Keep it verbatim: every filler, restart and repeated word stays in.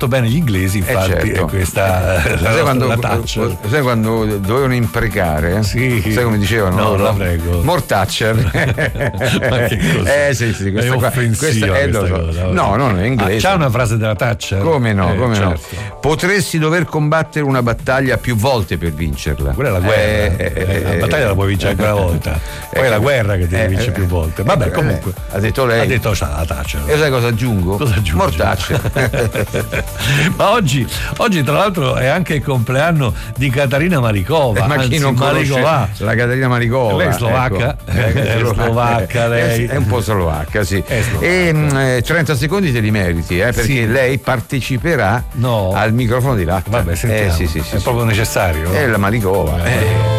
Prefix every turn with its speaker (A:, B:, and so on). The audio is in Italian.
A: molto bene gli inglesi, infatti,
B: eh certo.
A: questa
B: eh,
A: la,
B: sai, quando,
A: la Thatcher.
B: sai quando dovevano imprecare?
A: Sì.
B: Sai come dicevano?
A: No, la prego.
B: Mortaccer.
A: Ma che cosa?
B: Eh sì, sì, questa
A: è
B: qua,
A: offensiva
B: questa, eh,
A: questa
B: so.
A: cosa.
B: No, no, è inglese.
A: Ah, c'ha una frase della Thatcher?
B: Come no,
A: eh,
B: come
A: certo.
B: no. Potresti dover combattere una battaglia più volte per vincerla.
A: Quella è la guerra. Eh, eh, la battaglia la puoi vincere anche una volta. Poi è la guerra che devi
B: eh,
A: vincere
B: eh,
A: più volte. Vabbè,
B: eh,
A: comunque.
B: Ha detto lei.
A: Ha detto la Thatcher.
B: E sai cosa aggiungo?
A: Cosa aggiungi?
B: Mortaccia.
A: Ma oggi, oggi tra l'altro è anche il compleanno di Caterina Marikova.
B: Eh, ma chi
A: anzi,
B: non conosce
A: Marikova.
B: la Caterina Marikova?
A: Lei è slovacca?
B: Ecco.
A: È slovacca lei.
B: È un po' slovacca, sì.
A: Slovacca.
B: E mh, trenta secondi te li meriti, eh, perché
A: sì.
B: lei parteciperà
A: no.
B: al microfono di latte.
A: Vabbè, sentiamo.
B: Eh, sì, sì, sì,
A: è
B: sì.
A: proprio necessario.
B: È la Marikova.
A: Eh.